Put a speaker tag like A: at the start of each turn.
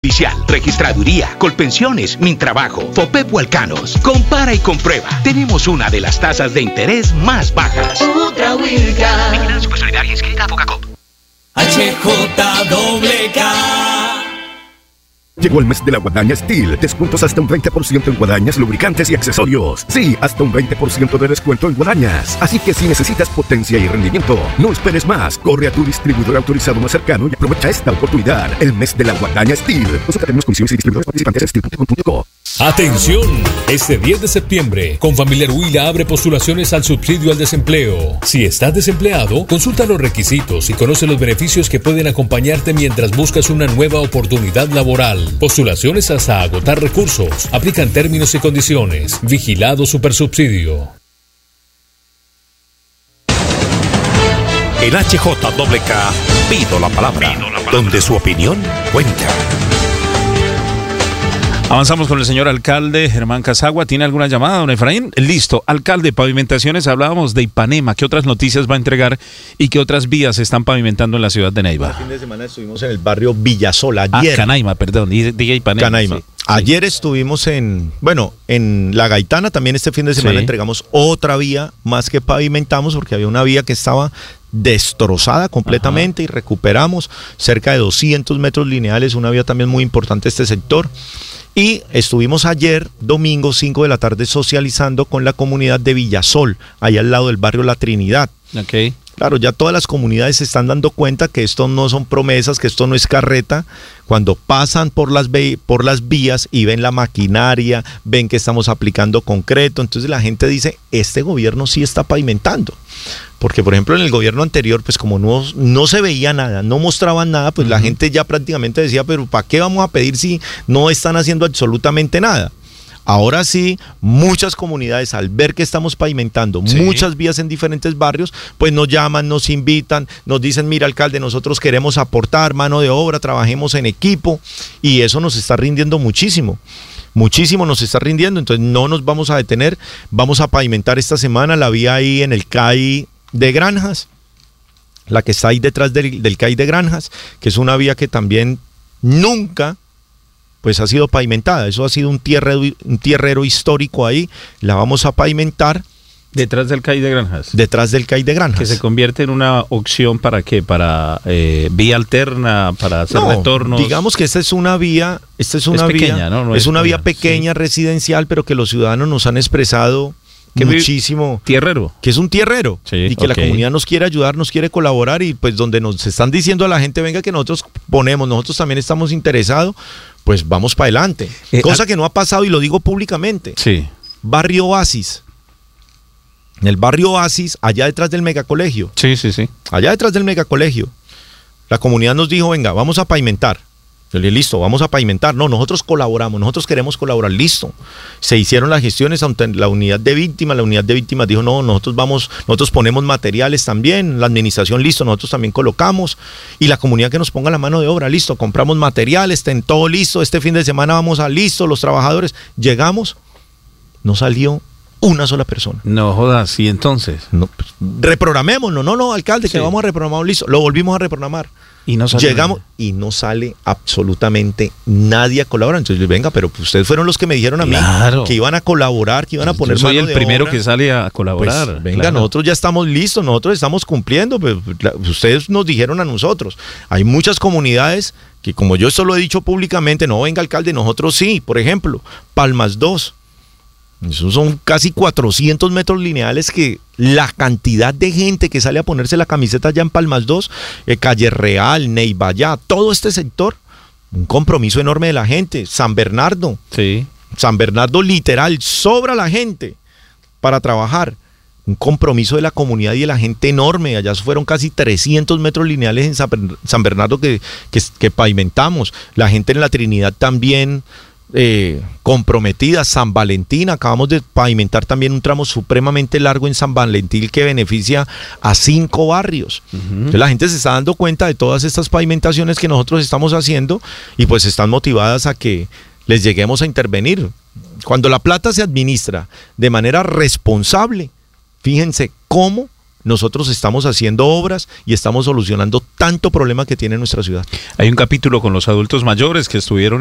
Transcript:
A: Oficial, Registraduría, Colpensiones, Mintrabajo, FOPEP Hualcanos. Compara y comprueba. Tenemos una de las tasas de interés más bajas.
B: Otra Wilca.
A: Vigilada Supersolidaria inscrita a Focacop.
B: HJWK.
C: Llegó el mes de la Guadaña Steel. Descuentos hasta un 20% en guadañas, lubricantes y accesorios. Sí, hasta un 20% de descuento en guadañas. Así que si necesitas potencia y rendimiento, no esperes más. Corre a tu distribuidor autorizado más cercano y aprovecha esta oportunidad. El mes de la Guadaña Steel. Consulta términos, condiciones y distribuidores participantes en steel.com.co.
D: ¡Atención! Este 10 de septiembre, Confamiliar Huila abre postulaciones al subsidio al desempleo. Si estás desempleado, consulta los requisitos y conoce los beneficios que pueden acompañarte mientras buscas una nueva oportunidad laboral. Postulaciones hasta agotar recursos. Aplican términos y condiciones. Vigilado Supersubsidio.
E: En HJWK, pido la palabra, donde su opinión cuenta.
F: Avanzamos con el señor alcalde Germán Casagua. ¿Tiene alguna llamada, don Efraín? Listo. Alcalde, pavimentaciones, hablábamos de Ipanema. ¿Qué otras noticias va a entregar y qué otras vías se están pavimentando en la ciudad de Neiva?
G: El fin de semana estuvimos en el barrio Villasol. Ayer.
F: Canaima, perdón. Diga Ipanema.
G: Canaima. Sí. Ayer estuvimos en La Gaitana. También este fin de semana entregamos otra vía más que pavimentamos, porque había una vía que estaba destrozada completamente. Ajá. Y recuperamos cerca de 200 metros lineales, una vía también muy importante este sector. Y estuvimos ayer, domingo, 5 de la tarde, socializando con la comunidad de Villasol, allá al lado del barrio La Trinidad.
F: Okay.
G: Claro, ya todas las comunidades se están dando cuenta que esto no son promesas, que esto no es carreta. Cuando pasan por las vías y ven la maquinaria, ven que estamos aplicando concreto, entonces la gente dice, este gobierno sí está pavimentando. Porque, por ejemplo, en el gobierno anterior, pues como no se veía nada, no mostraban nada, pues la gente ya prácticamente decía, pero ¿para qué vamos a pedir si no están haciendo absolutamente nada? Ahora sí, muchas comunidades, al ver que estamos pavimentando muchas vías en diferentes barrios, pues nos llaman, nos invitan, nos dicen, mira, alcalde, nosotros queremos aportar mano de obra, trabajemos en equipo, y eso nos está rindiendo muchísimo. Muchísimo nos está rindiendo, entonces no nos vamos a detener. Vamos a pavimentar esta semana la vía ahí en el CAI de Granjas, la que está ahí detrás del CAI de Granjas, que es una vía que también nunca pues ha sido pavimentada. Eso ha sido un tierrero histórico ahí. La vamos a pavimentar.
F: ¿Detrás del CAI de Granjas?
G: Detrás del CAI de Granjas.
F: ¿Que se convierte en una opción para qué? ¿Para vía alterna? ¿Para hacer retornos?
G: Digamos que esta es una vía
F: pequeña, ¿no?
G: Es una vía pequeña, residencial, pero que los ciudadanos nos han expresado muchísimo.
F: Tierrero.
G: Que es un tierrero.
F: Sí,
G: y que la comunidad nos quiere ayudar, nos quiere colaborar, y pues donde nos están diciendo a la gente, venga, que nosotros también estamos interesados, pues vamos para adelante. Cosa que no ha pasado, y lo digo públicamente.
F: Sí.
G: Barrio Oasis. En el barrio Oasis, allá detrás del megacolegio.
F: Sí.
G: Allá detrás del megacolegio. La comunidad nos dijo, venga, vamos a pavimentar. Yo le dije, listo, vamos a pavimentar. No, nosotros colaboramos, nosotros queremos colaborar, listo. Se hicieron las gestiones ante la unidad de víctimas. La unidad de víctimas dijo, no, nosotros ponemos materiales también, la administración, listo, nosotros también colocamos. Y la comunidad que nos ponga la mano de obra, listo, compramos materiales, estén todo listo, este fin de semana vamos a listo, los trabajadores. Llegamos, no salió una sola persona.
F: No jodas, ¿y entonces?
G: No, pues, reprogramémonos. No, alcalde, que vamos a reprogramar, listo. Lo volvimos a reprogramar.
F: Y no sale.
G: Llegamos y no sale absolutamente nadie a colaborar. Entonces, venga, pero pues ustedes fueron los que me dijeron a mí que iban a colaborar, que iban a poner mano de obra.
F: Yo soy el primero que sale a colaborar.
G: Pues, venga, nosotros ya estamos listos, nosotros estamos cumpliendo. Pues, ustedes nos dijeron a nosotros. Hay muchas comunidades que, como yo esto lo he dicho públicamente, no, venga, alcalde, nosotros sí. Por ejemplo, Palmas 2. Esos son casi 400 metros lineales, que la cantidad de gente que sale a ponerse la camiseta allá en Palmas 2, Calle Real, Neiva, todo este sector, un compromiso enorme de la gente. San Bernardo.
F: Sí. San
G: Bernardo, literal, sobra la gente para trabajar. Un compromiso de la comunidad y de la gente enorme. Allá fueron casi 300 metros lineales en San Bernardo que pavimentamos. La gente en La Trinidad también comprometida. San Valentín, acabamos de pavimentar también un tramo supremamente largo en San Valentín que beneficia a 5 barrios. Entonces la gente se está dando cuenta de todas estas pavimentaciones que nosotros estamos haciendo, y pues están motivadas a que les lleguemos a intervenir. Cuando la plata se administra de manera responsable, fíjense cómo nosotros estamos haciendo obras y estamos solucionando tanto problema que tiene nuestra ciudad.
F: Hay un capítulo con los adultos mayores que estuvieron